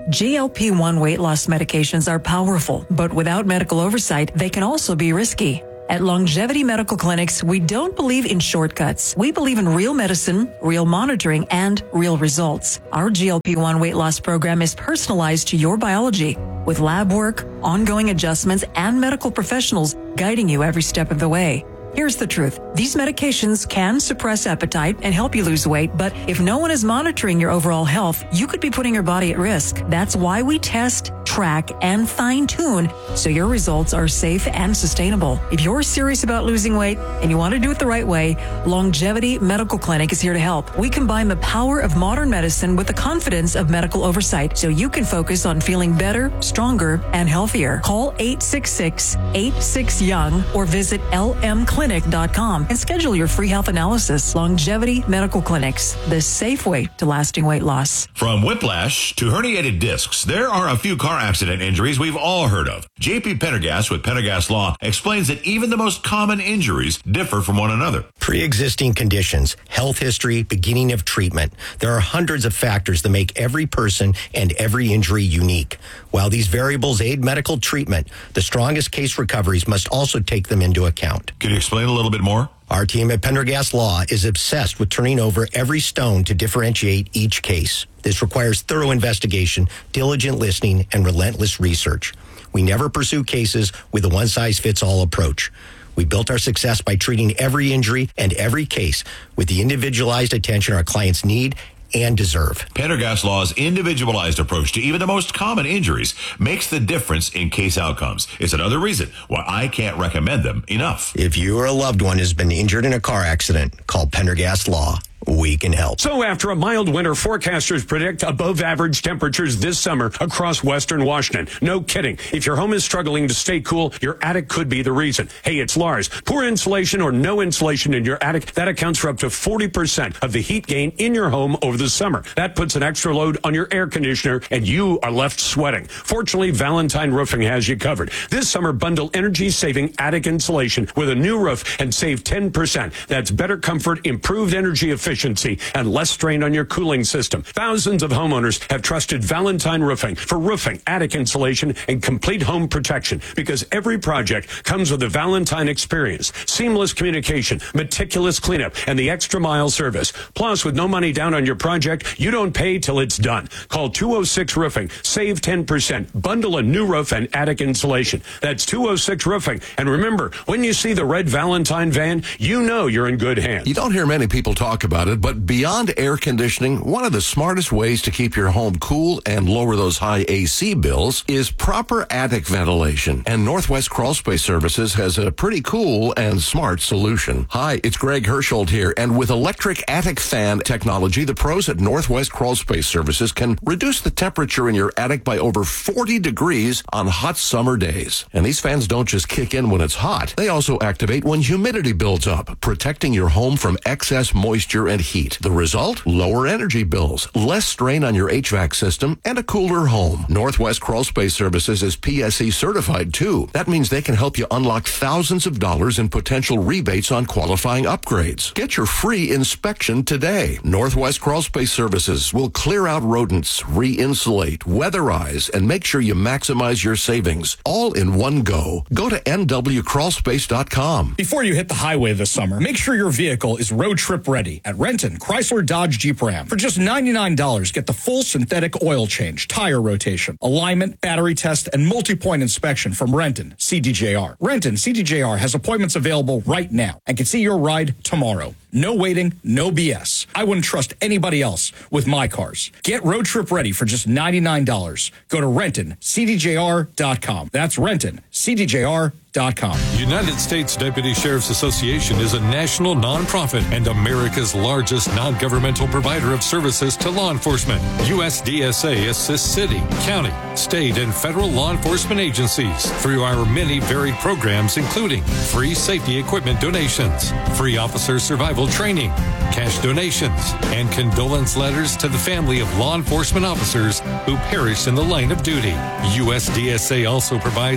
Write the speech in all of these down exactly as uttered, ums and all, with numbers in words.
G L P one weight loss medications are powerful, but without medical oversight, they can also be risky. At Longevity Medical Clinics, we don't believe in shortcuts. We believe in real medicine, real monitoring, and real results. Our G L P one weight loss program is personalized to your biology with lab work, ongoing adjustments, and medical professionals guiding you every step of the way. Here's the truth. These medications can suppress appetite and help you lose weight, but if no one is monitoring your overall health, you could be putting your body at risk. That's why we test, track, and fine-tune so your results are safe and sustainable. If you're serious about losing weight and you want to do it the right way, Longevity Medical Clinic is here to help. We combine the power of modern medicine with the confidence of medical oversight so you can focus on feeling better, stronger, and healthier. Call eight six six, eight six, young or visit L M clinic dot com and schedule your free health analysis. Longevity Medical Clinics, the safe way to lasting weight loss. From whiplash to herniated discs, there are a few car accident injuries we've all heard of. J P Pendergast with Pendergast Law explains that even the most common injuries differ from one another. Pre-existing conditions, health history, beginning of treatment. There are hundreds of factors that make every person and every injury unique. While these variables aid medical treatment, the strongest case recoveries must also take them into account. Can you explain a little bit more? Our team at Pendergast Law is obsessed with turning over every stone to differentiate each case. This requires thorough investigation, diligent listening, and relentless research. We never pursue cases with a one-size-fits-all approach. We built our success by treating every injury and every case with the individualized attention our clients need and deserve. Pendergast Law's individualized approach to even the most common injuries makes the difference in case outcomes. It's another reason why I can't recommend them enough. If you or a loved one has been injured in a car accident, call Pendergast Law. We can help. So after a mild winter, forecasters predict above average temperatures this summer across western Washington. No kidding. If your home is struggling to stay cool, your attic could be the reason. Hey, it's Lars. Poor insulation or no insulation in your attic, that accounts for up to forty percent of the heat gain in your home over the summer. That puts an extra load on your air conditioner and you are left sweating. Fortunately, Valentine Roofing has you covered. This summer, bundle energy-saving attic insulation with a new roof and save ten percent. That's better comfort, improved energy efficiency, and less strain on your cooling system. Thousands of homeowners have trusted Valentine Roofing for roofing, attic insulation, and complete home protection because every project comes with a Valentine experience, seamless communication, meticulous cleanup, and the extra mile service. Plus, with no money down on your project, you don't pay till it's done. Call two oh six Roofing. Save ten percent. Bundle a new roof and attic insulation. That's two oh six Roofing. And remember, when you see the red Valentine van, you know you're in good hands. You don't hear many people talk about it, but beyond air conditioning, one of the smartest ways to keep your home cool and lower those high A C bills is proper attic ventilation. And Northwest Crawl Space Services has a pretty cool and smart solution. Hi, it's Greg Hersholt here, and with electric attic fan technology, the pros at Northwest Crawl Space Services can reduce the temperature in your attic by over forty degrees on hot summer days. And these fans don't just kick in when it's hot. They also activate when humidity builds up, protecting your home from excess moisture and heat. The result? Lower energy bills, less strain on your H V A C system, and a cooler home. Northwest Crawl Space Services is P S E certified too. That means they can help you unlock thousands of dollars in potential rebates on qualifying upgrades. Get your free inspection today. Northwest Crawl Space Services will clear out rodents, re-insulate, weatherize, and make sure you maximize your savings. All in one go. Go to N W crawl space dot com. Before you hit the highway this summer, make sure your vehicle is road trip ready at Renton Chrysler Dodge Jeep Ram. For just ninety-nine dollars, get the full synthetic oil change, tire rotation, alignment, battery test, and multi-point inspection from Renton C D J R. Renton C D J R has appointments available right now and can see your ride tomorrow. No waiting, no B S. I wouldn't trust anybody else with my cars. Get road trip ready for just ninety-nine dollars. Go to Renton C D J R dot com. That's Renton C D J R dot com. United States Deputy Sheriff's Association is a national nonprofit and America's largest non-governmental provider of services to law enforcement. U S D S A assists city, county, state, and federal law enforcement agencies through our many varied programs, including free safety equipment donations, free officer survival training, cash donations, and condolence letters to the family of law enforcement officers who perished in the line of duty. U S D S A also provides a citizen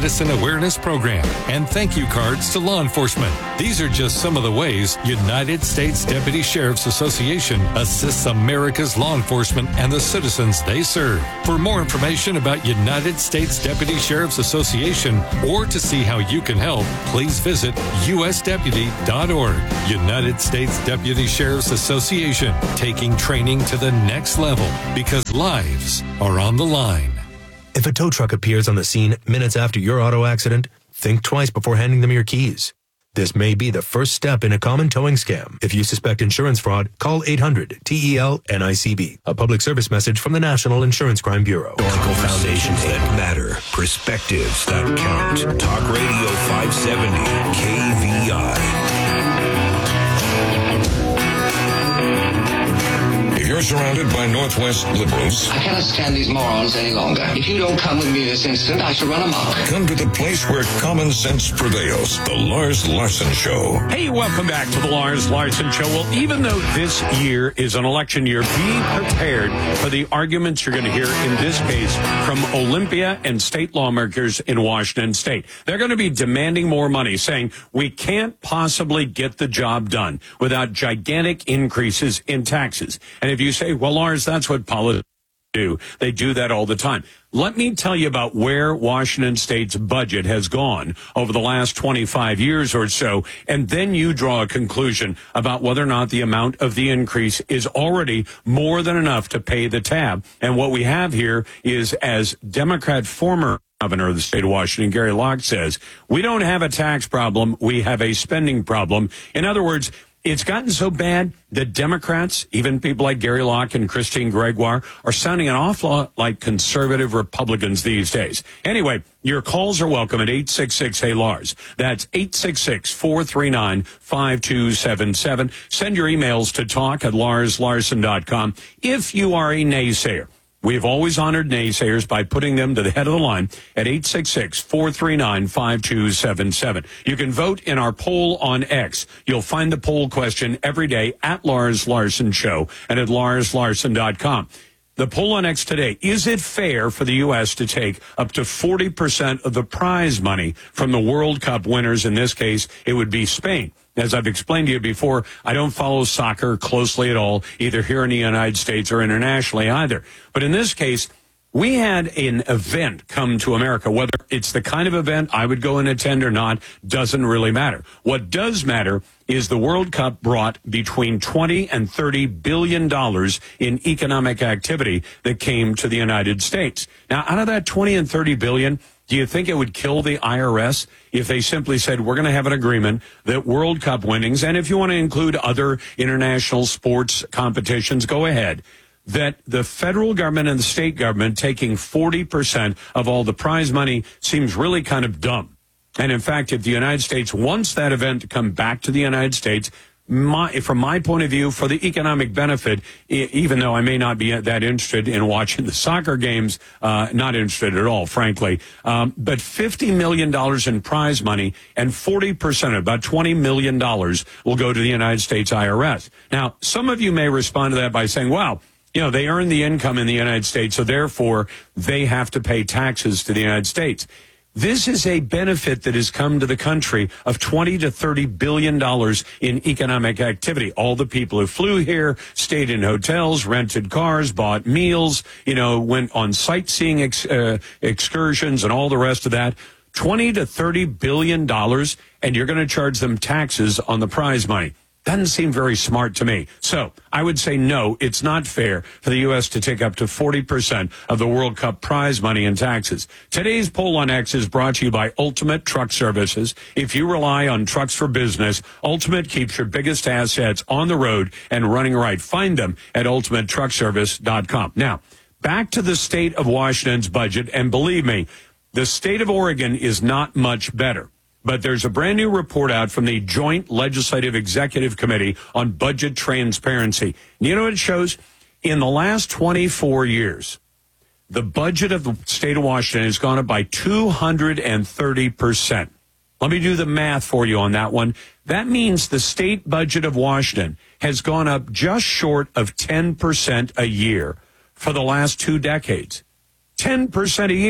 Citizen Awareness Program, and thank you cards to law enforcement. These are just some of the ways United States Deputy Sheriff's Association assists America's law enforcement and the citizens they serve. For more information about United States Deputy Sheriff's Association or to see how you can help, please visit U S deputy dot org. United States Deputy Sheriff's Association, taking training to the next level because lives are on the line. If a tow truck appears on the scene minutes after your auto accident, think twice before handing them your keys. This may be the first step in a common towing scam. If you suspect insurance fraud, call eight hundred T E L N I C B. A public service message from the National Insurance Crime Bureau. Historical foundations that matter. Perspectives that count. Talk Radio five seventy K V I. You're surrounded by Northwest liberals. I cannot stand these morons any longer. If you don't come with me this instant, I shall run amok. Come to the place where common sense prevails. The Lars Larson Show. Hey, welcome back to the Lars Larson Show. Well, even though this year is an election year, be prepared for the arguments you're going to hear in this case from Olympia and state lawmakers in Washington State. They're going to be demanding more money, saying we can't possibly get the job done without gigantic increases in taxes. And if you say, well, Lars, that's what politicians do. They do that all the time. Let me tell you about where Washington State's budget has gone over the last twenty-five years or so, and then you draw a conclusion about whether or not the amount of the increase is already more than enough to pay the tab. And what we have here is, as Democrat former governor of the state of Washington, Gary Locke, says, we don't have a tax problem, we have a spending problem. In other words, it's gotten so bad that Democrats, even people like Gary Locke and Christine Gregoire, are sounding an awful lot like conservative Republicans these days. Anyway, your calls are welcome at eight six six, hey Lars. That's eight six six, four three nine, five two seven seven. Send your emails to talk at lars larson dot com. If you are a naysayer, we've always honored naysayers by putting them to the head of the line at eight six six, four three nine, five two seven seven. You can vote in our poll on X. You'll find the poll question every day at Lars Larson Show and at lars larson dot com. The poll on X today: is it fair for the U S to take up to forty percent of the prize money from the World Cup winners? In this case, it would be Spain. As I've explained to you before, I don't follow soccer closely at all, either here in the United States or internationally either. But in this case, we had an event come to America. Whether it's the kind of event I would go and attend or not doesn't really matter. What does matter is the World Cup brought between twenty and thirty billion dollars in economic activity that came to the United States. Now, out of that twenty and thirty billion, do you think it would kill the I R S if they simply said, we're going to have an agreement that World Cup winnings, and if you want to include other international sports competitions, go ahead, that the federal government and the state government taking forty percent of all the prize money seems really kind of dumb. And in fact, if the United States wants that event to come back to the United States, My, from my point of view, for the economic benefit, even though I may not be that interested in watching the soccer games, uh, not interested at all, frankly, um, but fifty million dollars in prize money and forty percent, about twenty million dollars, will go to the United States I R S. Now, some of you may respond to that by saying, well, you know, they earn the income in the United States, so therefore they have to pay taxes to the United States. This is a benefit that has come to the country of twenty to thirty billion dollars in economic activity. All the people who flew here, stayed in hotels, rented cars, bought meals, you know, went on sightseeing ex, uh, excursions and all the rest of that. twenty to thirty billion dollars, and you're going to charge them taxes on the prize money. Doesn't seem very smart to me. So I would say no, it's not fair for the U S to take up to forty percent of the World Cup prize money in taxes. Today's poll on X is brought to you by Ultimate Truck Services. If you rely on trucks for business, Ultimate keeps your biggest assets on the road and running right. Find them at ultimate truck service dot com. Now, back to the state of Washington's budget, and believe me, the state of Oregon is not much better. But there's a brand new report out from the Joint Legislative Executive Committee on Budget Transparency. You know what it shows? In the last twenty-four years, the budget of the state of Washington has gone up by two hundred thirty percent. Let me do the math for you on that one. That means the state budget of Washington has gone up just short of ten percent a year for the last two decades. ten percent a year.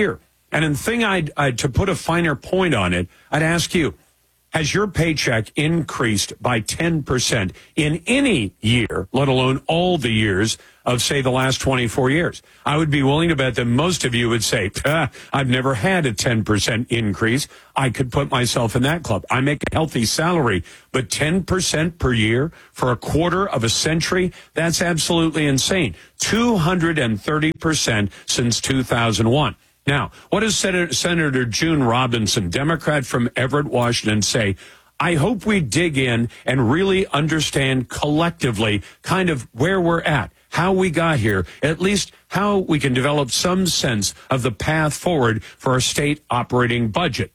And the thing I'd, I'd, to put a finer point on it, I'd ask you, has your paycheck increased by ten percent in any year, let alone all the years of, say, the last twenty-four years? I would be willing to bet that most of you would say, ah, I've never had a ten percent increase. I could put myself in that club. I make a healthy salary, but ten percent per year for a quarter of a century, that's absolutely insane. two hundred thirty percent since two thousand one. Now, what does Senator, Senator June Robinson, Democrat from Everett, Washington, say? I hope we dig in and really understand collectively kind of where we're at, how we got here, at least how we can develop some sense of the path forward for our state operating budget.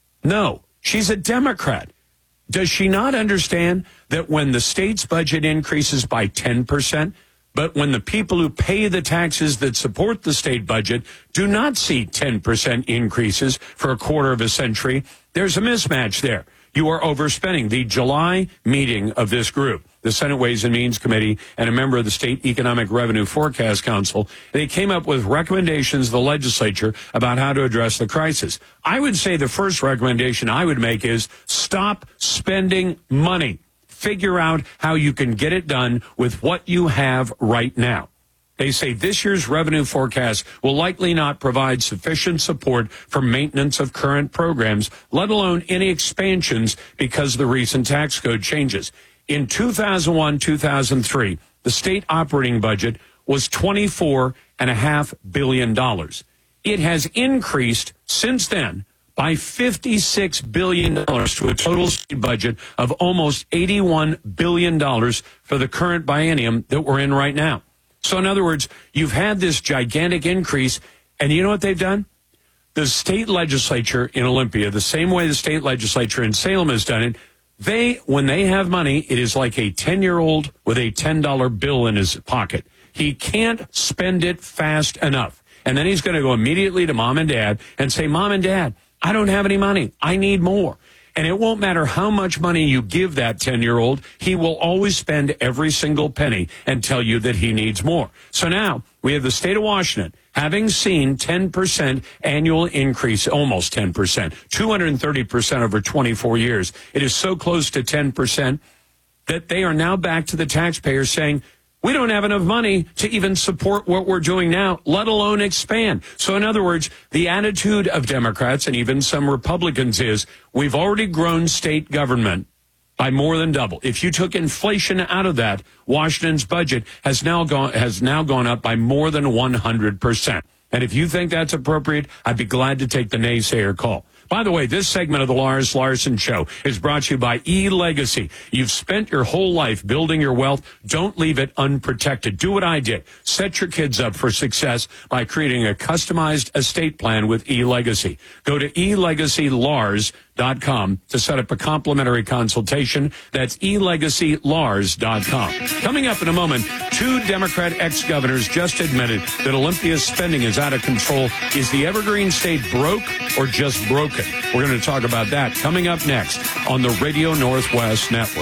No, she's a Democrat. Does she not understand that when the state's budget increases by ten percent, but when the people who pay the taxes that support the state budget do not see ten percent increases for a quarter of a century, there's a mismatch there. You are overspending. The July meeting of this group, the Senate Ways and Means Committee and a member of the State Economic Revenue Forecast Council, they came up with recommendations to the legislature about how to address the crisis. I would say the first recommendation I would make is stop spending money. Figure out how you can get it done with what you have right now. They say this year's revenue forecast will likely not provide sufficient support for maintenance of current programs, let alone any expansions because of the recent tax code changes. In two thousand one, two thousand three, the state operating budget was twenty-four point five billion dollars. It has increased since then by fifty-six billion dollars to a total state budget of almost eighty-one billion dollars for the current biennium that we're in right now. So in other words, you've had this gigantic increase, and you know what they've done? The state legislature in Olympia, the same way the state legislature in Salem has done it, they, when they have money, it is like a ten-year-old with a ten dollar bill in his pocket. He can't spend it fast enough. And then he's going to go immediately to mom and dad and say, Mom and Dad, I don't have any money. I need more. And it won't matter how much money you give that ten-year-old. He will always spend every single penny and tell you that he needs more. So now we have the state of Washington having seen ten percent annual increase, almost ten percent, two hundred thirty percent over twenty-four years. It is so close to ten percent that they are now back to the taxpayers saying, we don't have enough money to even support what we're doing now, let alone expand. So in other words, the attitude of Democrats and even some Republicans is we've already grown state government by more than double. If you took inflation out of that, Washington's budget has now gone has now gone up by more than one hundred percent. And if you think that's appropriate, I'd be glad to take the naysayer call. By the way, this segment of the Lars Larson Show is brought to you by eLegacy. You've spent your whole life building your wealth. Don't leave it unprotected. Do what I did. Set your kids up for success by creating a customized estate plan with eLegacy. Go to e legacy lars dot com to set up a complimentary consultation. That's e legacy lars dot com. Coming up in a moment, two Democrat ex-governors just admitted that Olympia's spending is out of control. Is the Evergreen State broke or just broken? We're going to talk about that coming up next on the Radio Northwest Network.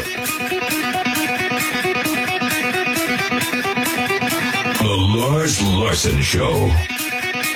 The Lars Larson Show.